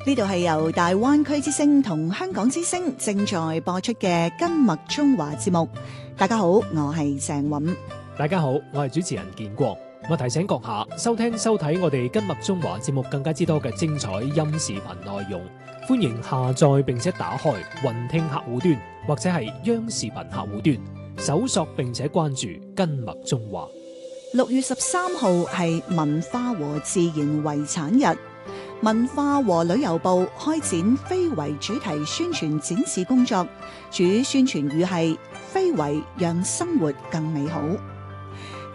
呢度係由大灣區之聲同香港之聲正在播出嘅《根脈中華》節目。大家好，我係鄭韻。 大家好，我係主持人建國。我提醒閣下收聽收睇我哋《根脈中華》節目更加之多嘅精彩音視頻內容，歡迎下載並且打開雲聽客戶端或者係央視頻客戶端，搜索並且關注《根脈中華》。 6月13號係文化和自然遺產日，文化和旅遊部開展非遺主題宣傳展示工作，主宣傳語係非遺讓生活更美好。